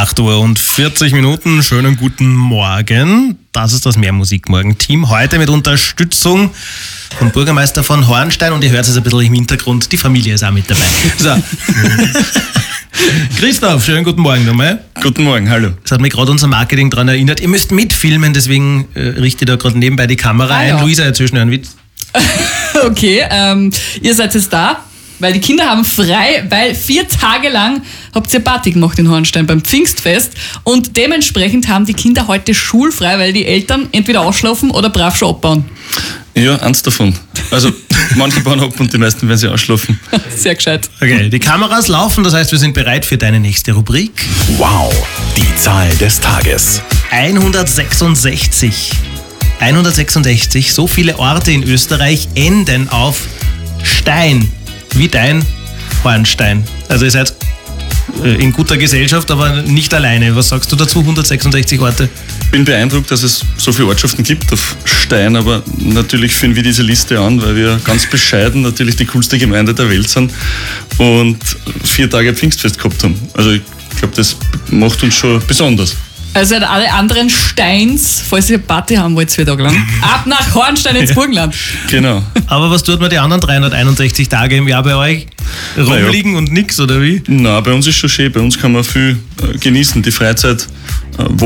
8:40. Schönen guten Morgen. Das ist das Mehr-Musik-Morgen-Team. Heute mit Unterstützung vom Bürgermeister von Hornstein. Und ihr hört es ein bisschen im Hintergrund, die Familie ist auch mit dabei. So. Christoph, schönen guten Morgen nochmal. Guten Morgen, hallo. Das hat mich gerade unser Marketing daran erinnert. Ihr müsst mitfilmen, deswegen richte ich da gerade nebenbei die Kamera ein. Ja. Luisa, erzähl schnell einen Witz. Okay, ihr seid jetzt da, weil die Kinder haben frei, weil 4 Tage lang habt ihr Party gemacht in Hornstein beim Pfingstfest und dementsprechend haben die Kinder heute schulfrei, weil die Eltern entweder ausschlafen oder brav schon abbauen. Ja, eins davon. Also manche bauen ab und die meisten werden sie ausschlafen. Sehr gescheit. Okay, die Kameras laufen, das heißt, wir sind bereit für deine nächste Rubrik. Wow, die Zahl des Tages. 166. 166, so viele Orte in Österreich enden auf Stein, wie dein Hornstein. Also ihr seid in guter Gesellschaft, aber nicht alleine. Was sagst du dazu, 166 Orte? Ich bin beeindruckt, dass es so viele Ortschaften gibt auf Stein, aber natürlich führen wir diese Liste an, weil wir ganz bescheiden natürlich die coolste Gemeinde der Welt sind und 4 Tage Pfingstfest gehabt haben. Also ich glaube, das macht uns schon besonders. Also an alle anderen Steins, falls ihr Party haben wollt, 2 Tage lang, ab nach Hornstein ins Burgenland. Genau. Aber was tut man die anderen 361 Tage im Jahr bei euch? Rumliegen und nix, oder wie? Na, bei uns ist schon schön. Bei uns kann man viel genießen, die Freizeit.